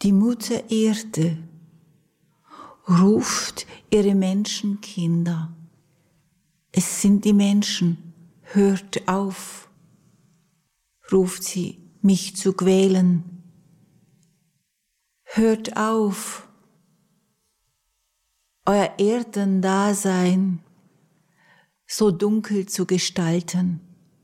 Die Mutter Erde ruft ihre Menschenkinder. Es sind die Menschen, hört auf, ruft sie, mich zu quälen. Hört auf, euer Erdendasein so dunkel zu gestalten.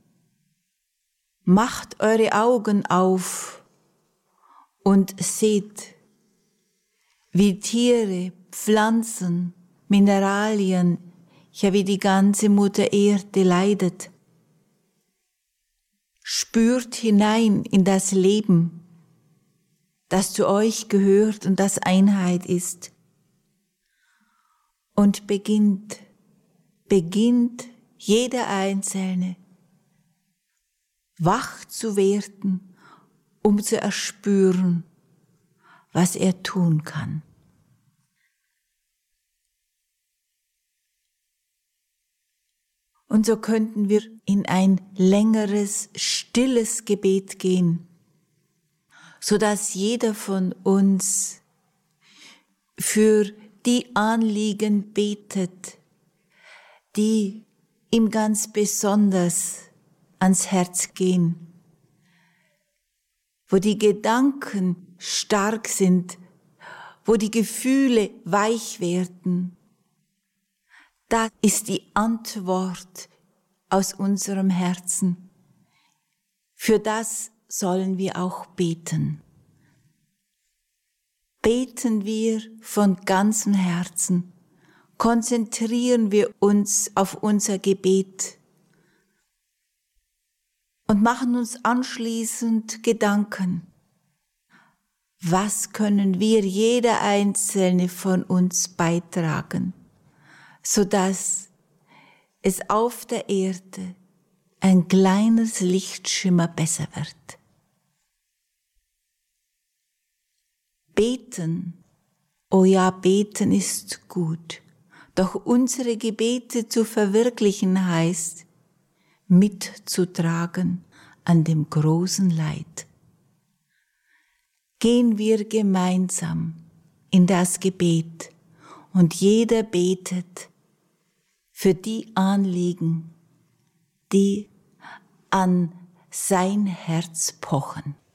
Macht eure Augen auf und seht, wie Tiere, Pflanzen, Mineralien, ja wie die ganze Mutter Erde leidet. Spürt hinein in das Leben, das zu euch gehört und das Einheit ist. Und beginnt jeder Einzelne wach zu werden, um zu erspüren, was er tun kann. Und so könnten wir in ein längeres, stilles Gebet gehen, sodass jeder von uns für die Anliegen betet, die ihm ganz besonders ans Herz gehen, wo die Gedanken stark sind, wo die Gefühle weich werden. Das ist die Antwort aus unserem Herzen. Für das sollen wir auch beten. Beten wir von ganzem Herzen, konzentrieren wir uns auf unser Gebet und machen uns anschließend Gedanken. Was können wir, jeder Einzelne von uns, beitragen, sodass es auf der Erde ein kleines Lichtschimmer besser wird? Beten, oh ja, beten ist gut, doch unsere Gebete zu verwirklichen heißt, mitzutragen an dem großen Leid. Gehen wir gemeinsam in das Gebet und jeder betet für die Anliegen, die an sein Herz pochen.